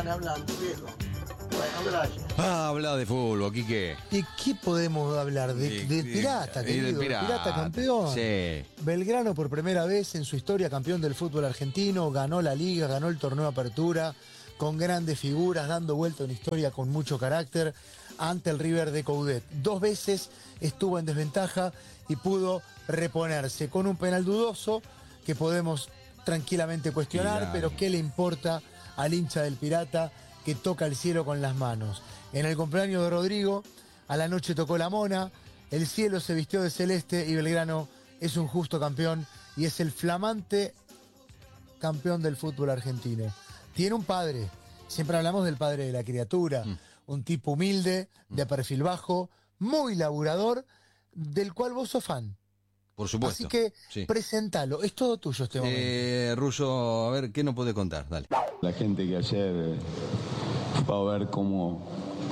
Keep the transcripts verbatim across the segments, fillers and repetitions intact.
hablando, viejo. Bueno, gracias. Ah, habla de fútbol, Quique. ¿De qué podemos hablar? De, Y- del y- Pirata, y querido. del El Pirata. Pirata campeón. Sí. Belgrano por primera vez en su historia campeón del fútbol argentino, ganó la Liga, ganó el torneo Apertura, con grandes figuras, dando vuelta a una historia con mucho carácter ante el River de Coudet. Dos veces estuvo en desventaja y pudo reponerse con un penal dudoso que podemos tranquilamente cuestionar, Claro. pero ¿qué le importa al hincha del Pirata que toca el cielo con las manos? En el cumpleaños de Rodrigo, a la noche tocó la mona, el cielo se vistió de celeste y Belgrano es un justo campeón y es el flamante campeón del fútbol argentino. Tiene un padre, siempre hablamos del padre de la criatura, mm. un tipo humilde, de perfil bajo, muy laburador, del cual vos sos fan. Por supuesto. Así que sí. presentalo, es todo tuyo este momento. Eh, Russo, a ver, ¿qué nos puede contar? Dale. La gente que ayer fue a ver cómo,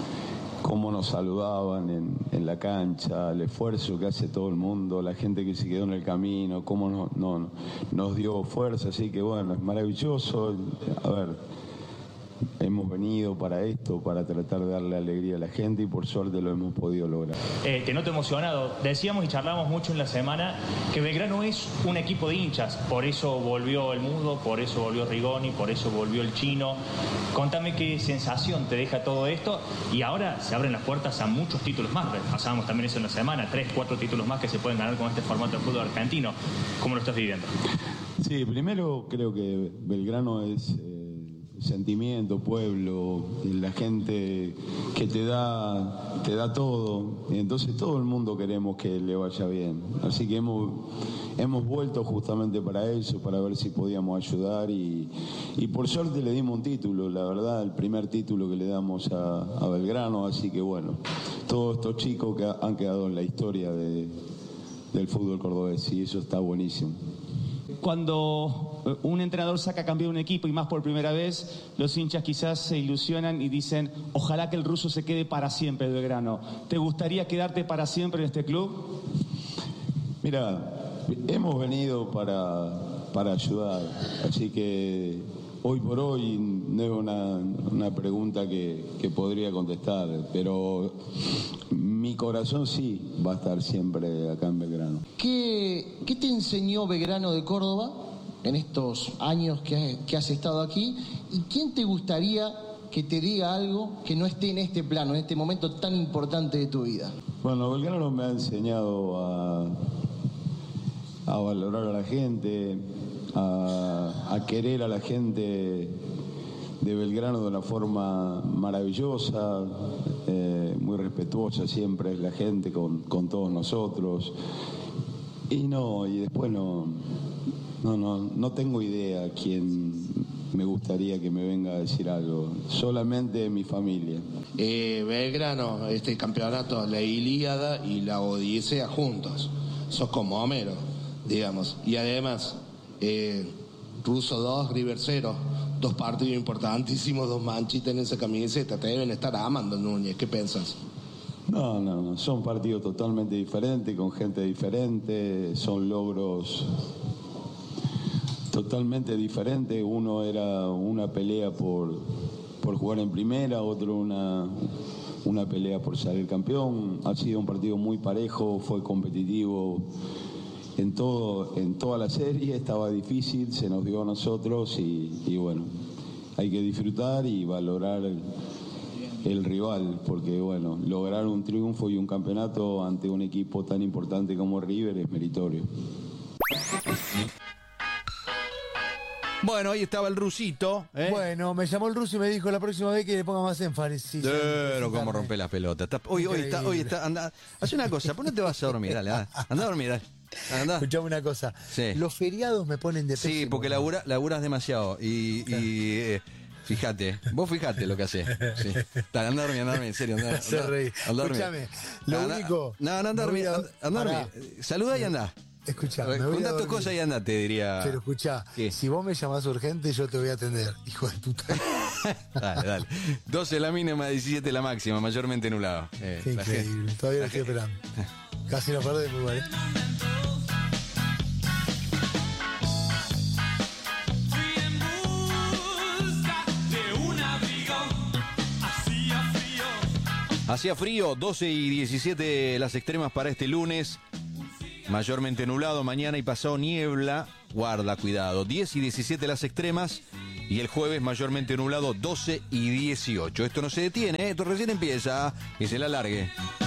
cómo nos saludaban en, en la cancha, el esfuerzo que hace todo el mundo, la gente que se quedó en el camino, cómo no, no, nos dio fuerza, así que bueno, es maravilloso. A ver, hemos venido para esto, para tratar de darle alegría a la gente y por suerte lo hemos podido lograr. Eh, te noto emocionado. Decíamos y charlamos mucho en la semana que Belgrano es un equipo de hinchas, por eso volvió el Mudo, por eso volvió Rigoni, por eso volvió el Chino. Contame qué sensación te deja todo esto y ahora se abren las puertas a muchos títulos más. Pasábamos también eso en la semana, tres, cuatro títulos más que se pueden ganar con este formato de fútbol argentino. ¿Cómo lo estás viviendo? Sí, primero creo que Belgrano es... Eh, sentimiento, pueblo, la gente que te da te da todo, entonces todo el mundo queremos que le vaya bien, así que hemos hemos vuelto justamente para eso, para ver si podíamos ayudar y, y por suerte le dimos un título, la verdad, el primer título que le damos a, a Belgrano, así que bueno, todos estos chicos que han quedado en la historia de, del fútbol cordobés y eso está buenísimo. Cuando un entrenador saca campeón un equipo y más por primera vez, los hinchas quizás se ilusionan y dicen, ojalá que el Ruso se quede para siempre en Belgrano. ¿Te gustaría quedarte para siempre en este club? Mira, hemos venido para, para ayudar, así que hoy por hoy no es una, una pregunta que, que podría contestar, pero mi corazón sí va a estar siempre acá en Belgrano. ¿Qué, qué te enseñó Belgrano de Córdoba en estos años que has, que has estado aquí? ¿Y quién te gustaría que te diga algo que no esté en este plano, en este momento tan importante de tu vida? Bueno, Belgrano me ha enseñado a, a valorar a la gente, a, a querer a la gente de Belgrano de una forma maravillosa, eh, muy respetuosa siempre es la gente con, con todos nosotros. Y no, y después no, no, no, no tengo idea quién me gustaría que me venga a decir algo, solamente mi familia. Eh, Belgrano, este campeonato, la Ilíada y la Odisea juntos, sos como Homero, digamos, y además, eh, Russo dos, River cero, dos partidos importantísimos, dos manchitas en esa camiseta, te deben estar amando, Núñez, ¿qué piensas? No, no, no, son partidos totalmente diferentes, con gente diferente, son logros totalmente diferentes, uno era una pelea por, por jugar en primera, otro una, una pelea por salir campeón, ha sido un partido muy parejo, fue competitivo en todo, en toda la serie, estaba difícil, se nos dio a nosotros y, y bueno, hay que disfrutar y valorar el, el rival, porque bueno, lograr un triunfo y un campeonato ante un equipo tan importante como River es meritorio. Bueno, ahí estaba el Rusito. ¿eh? Bueno, me llamó el ruso y me dijo la próxima vez que le ponga más énfasis. Pero cómo rompe las pelotas. Está, hoy, hoy está, hoy está, anda, haz una cosa, ¿por qué no te vas a dormir? Dale, anda, anda a dormir, dale. Anda. Escuchame una cosa, Sí. los feriados me ponen de pésimo. Sí, porque labura, laburas demasiado y, y eh, fíjate, vos fíjate lo que haces. Sí. Dale, anda a dormir, anda a dormir, en serio. Anda, anda, Se reí. anda a dormir. Escuchame, lo Anda- único- No, no, anda a me voy dormir, a- anda, anda a Pará. dormir. Saluda y anda. Escuchá, me voy a Contá tus dormir. cosas y andate, diría. Pero escuchá, ¿Qué? si vos me llamás urgente, yo te voy a atender, hijo de puta. Dale, dale. doce la mínima, diecisiete la máxima, mayormente nublado. Eh, Qué la increíble, gente- todavía lo la estoy gente- esperando. Casi lo perdemos, igual. ¿eh? Fui en busca de una brigada. Hacía frío, doce y diecisiete las extremas para este lunes. Mayormente nublado, mañana y pasado niebla. Guarda, cuidado. diez y diecisiete las extremas. Y el jueves mayormente nublado, doce y dieciocho. Esto no se detiene, esto recién empieza. Que se la largue.